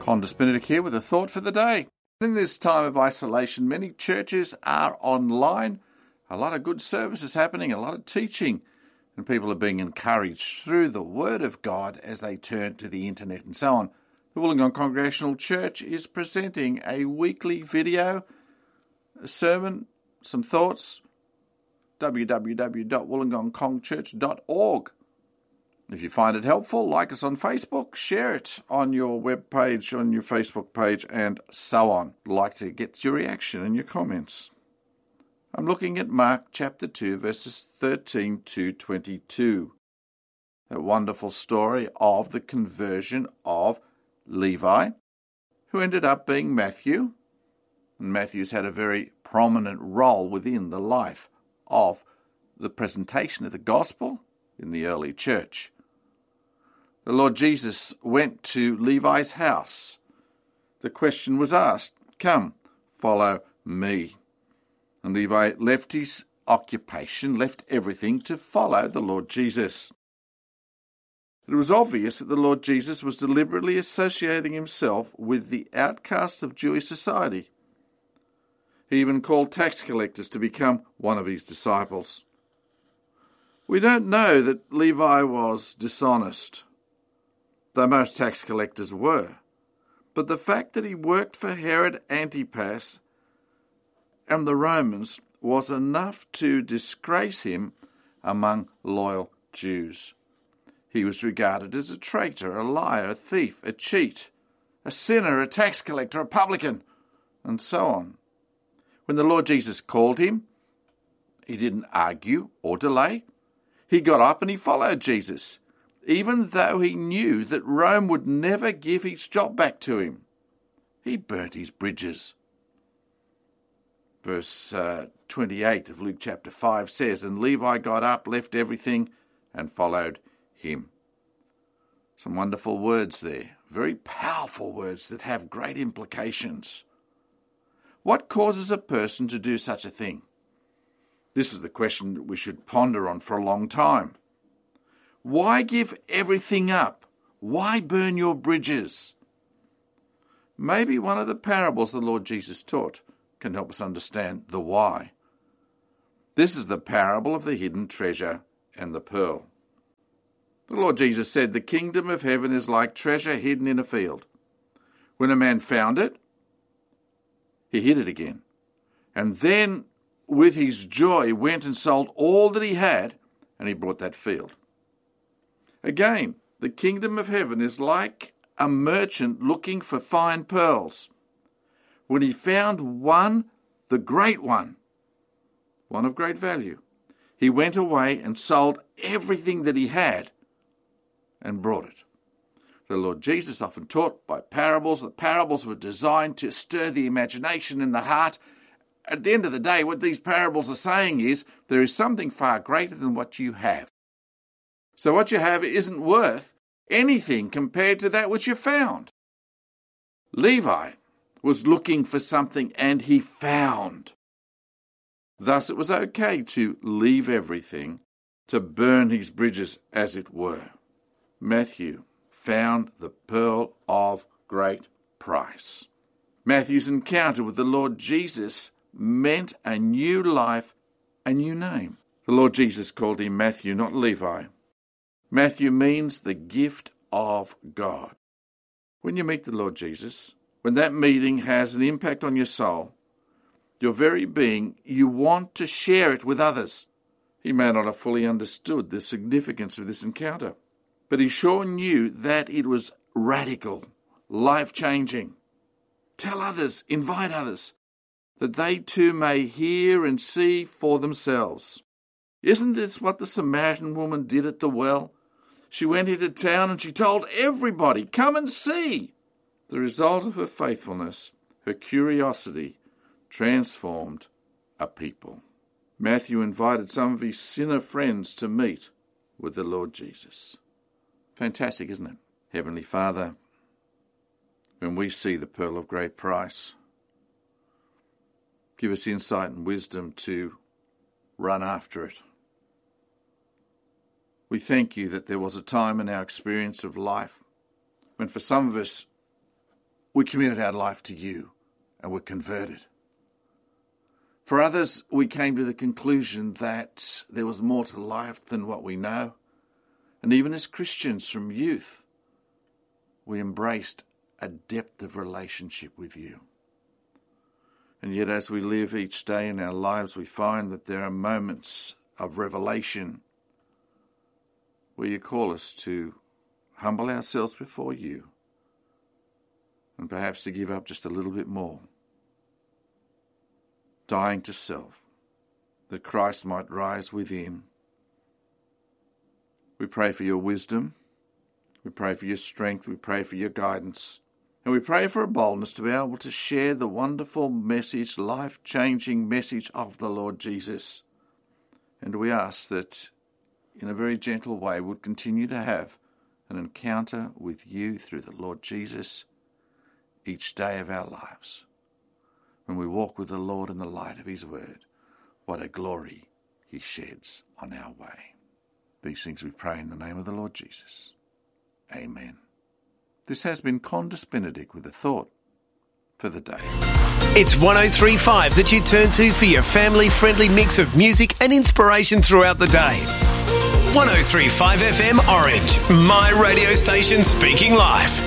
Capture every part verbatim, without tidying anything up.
Ponder Spinnick here with a thought for the day. In this time of isolation, many churches are online. A lot of good services happening, a lot of teaching, and people are being encouraged through the Word of God as they turn to the internet and so on. The Wollongong Congregational Church is presenting a weekly video, a sermon, some thoughts, w w w dot wollongong cong church dot org. If you find it helpful, like us on Facebook, share it on your web page, on your Facebook page, and so on. I'd like to get your reaction and your comments. I'm looking at Mark chapter two, verses thirteen to twenty-two. A wonderful story of the conversion of Levi, who ended up being Matthew. And Matthew's had a very prominent role within the life of the presentation of the gospel in the early church. The Lord Jesus went to Levi's house. The question was asked, "Come, follow me." And Levi left his occupation, left everything to follow the Lord Jesus. It was obvious that the Lord Jesus was deliberately associating himself with the outcasts of Jewish society. He even called tax collectors to become one of his disciples. We don't know that Levi was dishonest, though most tax collectors were. But the fact that he worked for Herod Antipas and the Romans was enough to disgrace him among loyal Jews. He was regarded as a traitor, a liar, a thief, a cheat, a sinner, a tax collector, a publican, and so on. When the Lord Jesus called him, he didn't argue or delay. He got up and he followed Jesus, even though he knew that Rome would never give his job back to him. He burnt his bridges. Verse uh, twenty-eight of Luke chapter five says, "And Levi got up, left everything, and followed him." Some wonderful words there, very powerful words that have great implications. What causes a person to do such a thing? This is the question that we should ponder on for a long time. Why give everything up? Why burn your bridges? Maybe one of the parables the Lord Jesus taught can help us understand the why. This is the parable of the hidden treasure and the pearl. The Lord Jesus said, "The kingdom of heaven is like treasure hidden in a field. When a man found it, he hid it again, and then with his joy went and sold all that he had, and he bought that field." Again, the kingdom of heaven is like a merchant looking for fine pearls. When he found one, the great one, one of great value, he went away and sold everything that he had and brought it. The Lord Jesus often taught by parables. The parables were designed to stir the imagination and the heart. At the end of the day, what these parables are saying is there is something far greater than what you have. So what you have isn't worth anything compared to that which you found. Levi was looking for something and he found. Thus it was okay to leave everything, to burn his bridges as it were. Matthew found the pearl of great price. Matthew's encounter with the Lord Jesus meant a new life, a new name. The Lord Jesus called him Matthew, not Levi. Matthew means the gift of God. When you meet the Lord Jesus, when that meeting has an impact on your soul, your very being, you want to share it with others. He may not have fully understood the significance of this encounter, but he sure knew that it was radical, life-changing. Tell others, invite others, that they too may hear and see for themselves. Isn't this what the Samaritan woman did at the well? She went into town and she told everybody, "Come and see." The result of her faithfulness, her curiosity, transformed a people. Matthew invited some of his sinner friends to meet with the Lord Jesus. Fantastic, isn't it? Heavenly Father, when we see the pearl of great price, give us insight and wisdom to run after it. We thank you that there was a time in our experience of life when for some of us we committed our life to you and were converted. For others, we came to the conclusion that there was more to life than what we know. And even as Christians from youth, we embraced a depth of relationship with you. And yet as we live each day in our lives, we find that there are moments of revelation where you call us to humble ourselves before you and perhaps to give up just a little bit more, dying to self, that Christ might rise within. We pray for your wisdom, we pray for your strength, we pray for your guidance, and we pray for a boldness to be able to share the wonderful message, life-changing message of the Lord Jesus. And we ask that in a very gentle way we'll continue to have an encounter with you through the Lord Jesus each day of our lives. When we walk with the Lord in the light of his word, what a glory he sheds on our way. These things we pray in the name of the Lord Jesus. Amen. This has been Condis Benedict with a thought for the day. It's one oh three point five that you turn to for your family-friendly mix of music and inspiration throughout the day. one oh three point five F M Orange, my radio station speaking life.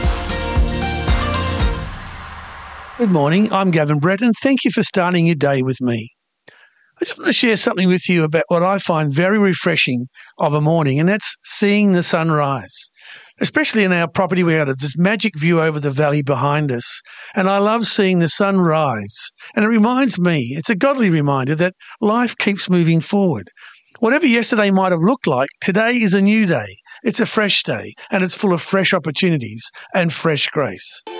Good morning, I'm Gavin Brett, and thank you for starting your day with me. I just want to share something with you about what I find very refreshing of a morning, and that's seeing the sunrise. Especially in our property, we have this magic view over the valley behind us, and I love seeing the sun rise. And it reminds me, it's a godly reminder that life keeps moving forward. Whatever yesterday might have looked like, today is a new day. It's a fresh day, and it's full of fresh opportunities and fresh grace.